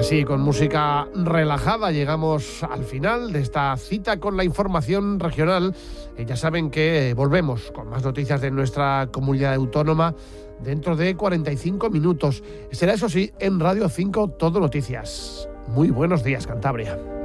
Así, con música relajada, llegamos al final de esta cita con la información regional. Ya saben que volvemos con más noticias de nuestra comunidad autónoma dentro de 45 minutos. Será, eso sí, en Radio 5 Todo Noticias. Muy buenos días, Cantabria.